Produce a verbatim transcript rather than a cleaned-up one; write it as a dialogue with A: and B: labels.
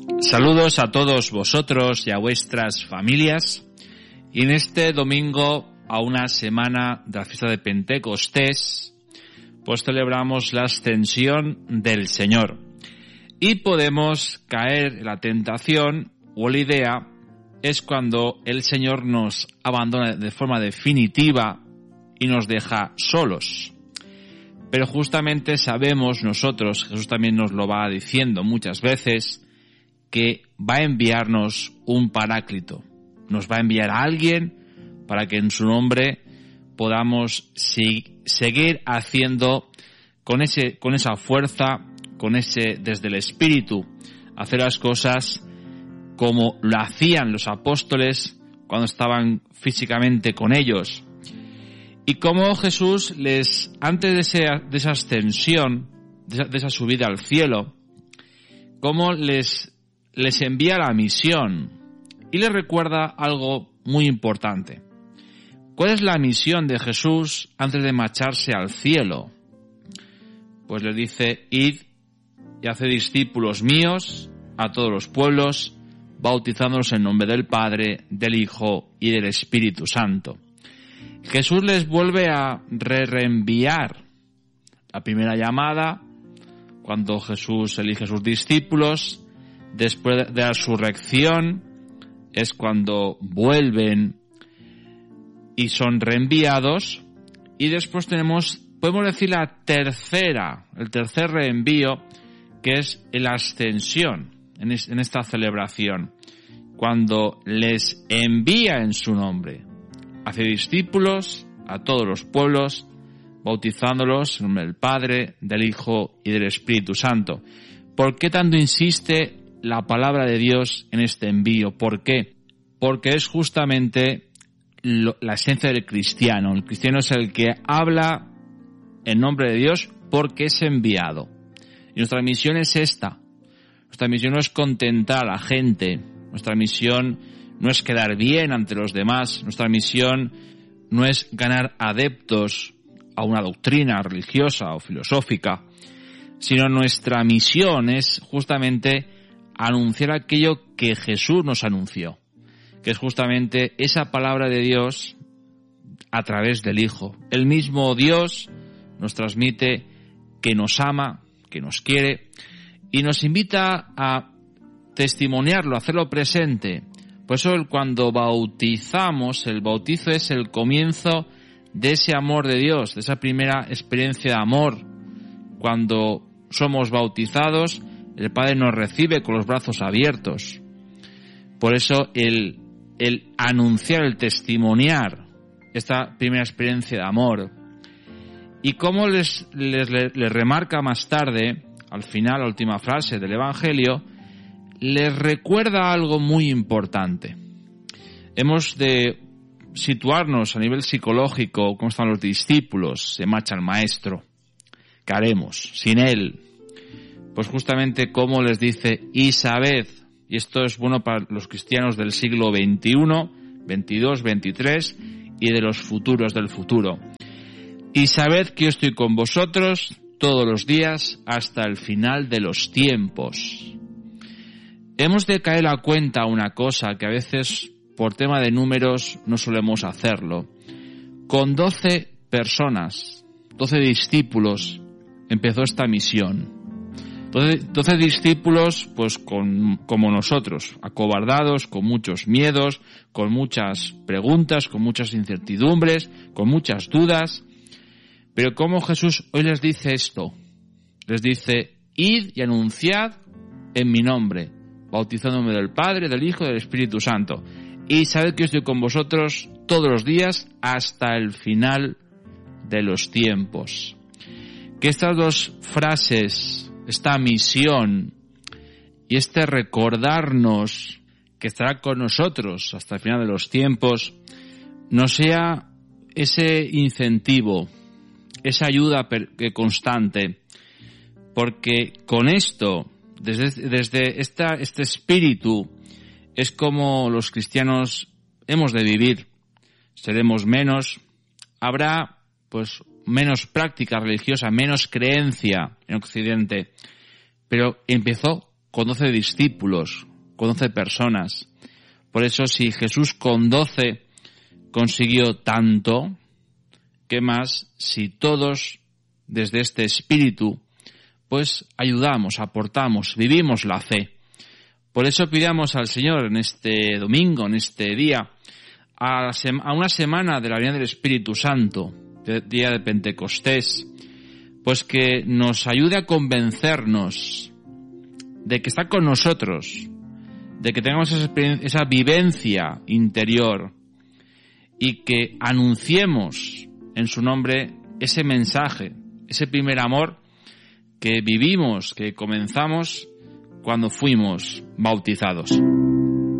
A: Saludos a todos vosotros y a vuestras familias. Y en este domingo, a una semana de la fiesta de Pentecostés, pues celebramos la ascensión del Señor. Y podemos caer en la tentación o la idea es cuando el Señor nos abandona de forma definitiva y nos deja solos. Pero justamente sabemos nosotros, Jesús también nos lo va diciendo muchas veces, que va a enviarnos un paráclito. Nos va a enviar a alguien para que en su nombre podamos si, seguir haciendo con ese, con esa fuerza, con ese, desde el Espíritu, hacer las cosas como lo hacían los apóstoles cuando estaban físicamente con ellos. Y como Jesús les, antes de, ese, de esa ascensión, de esa, de esa subida al cielo, como les les envía la misión y les recuerda algo muy importante. ¿Cuál es la misión de Jesús antes de marcharse al cielo? Pues les dice: id y haced discípulos míos a todos los pueblos, bautizándolos en nombre del Padre, del Hijo y del Espíritu Santo. Jesús les vuelve a re reenviar la primera llamada, cuando Jesús elige a sus discípulos. Después de la resurrección es cuando vuelven y son reenviados. Y después tenemos, podemos decir, la tercera, el tercer reenvío, que es la ascensión en, es, en esta celebración, cuando les envía en su nombre. Hace discípulos a todos los pueblos, bautizándolos en nombre del Padre, del Hijo y del Espíritu Santo. ¿Por qué tanto insiste la palabra de Dios en este envío? ¿Por qué? Porque es justamente lo, la esencia del cristiano. El cristiano es el que habla en nombre de Dios porque es enviado. Y nuestra misión es esta. Nuestra misión no es contentar a la gente. Nuestra misión no es quedar bien ante los demás. Nuestra misión no es ganar adeptos a una doctrina religiosa o filosófica, sino nuestra misión es justamente anunciar aquello que Jesús nos anunció, que es justamente esa palabra de Dios a través del Hijo. El mismo Dios nos transmite que nos ama, que nos quiere y nos invita a testimoniarlo, a hacerlo presente. Por eso cuando bautizamos, el bautizo es el comienzo de ese amor de Dios, de esa primera experiencia de amor. Cuando somos bautizados, el Padre nos recibe con los brazos abiertos. Por eso el, el anunciar, el testimoniar esta primera experiencia de amor. Y como les, les, les, les remarca más tarde, al final, la última frase del Evangelio, les recuerda algo muy importante. Hemos de situarnos a nivel psicológico, cómo están los discípulos, se marcha el Maestro. ¿Qué haremos sin él? Pues justamente como les dice, y sabed, y esto es bueno para los cristianos del siglo veintiuno, veintidós, veintitrés y de los futuros del futuro. Y sabed que yo estoy con vosotros todos los días hasta el final de los tiempos. Hemos de caer a cuenta una cosa que a veces por tema de números no solemos hacerlo. Con doce personas, doce discípulos, empezó esta misión. Doce discípulos, pues con, como nosotros, acobardados, con muchos miedos, con muchas preguntas, con muchas incertidumbres, con muchas dudas. Pero como Jesús hoy les dice esto, les dice: id y anunciad en mi nombre, bautizándome del Padre, del Hijo y del Espíritu Santo. Y sabed que yo estoy con vosotros todos los días hasta el final de los tiempos. Que estas dos frases, esta misión y este recordarnos que estará con nosotros hasta el final de los tiempos, nos sea ese incentivo, esa ayuda constante, porque con esto, desde, desde esta, este espíritu, es como los cristianos hemos de vivir. Seremos menos, habrá pues menos práctica religiosa, menos creencia en Occidente, pero empezó con doce discípulos, con doce personas. Por eso, si Jesús con doce consiguió tanto, ¿qué más si todos, desde este espíritu, pues ayudamos, aportamos, vivimos la fe? Por eso pidamos al Señor en este domingo, en este día, a, a una semana de la venida del Espíritu Santo, de, día de Pentecostés, pues que nos ayude a convencernos de que está con nosotros, de que tengamos esa, esa vivencia interior y que anunciemos en su nombre ese mensaje, ese primer amor que vivimos, que comenzamos cuando fuimos bautizados.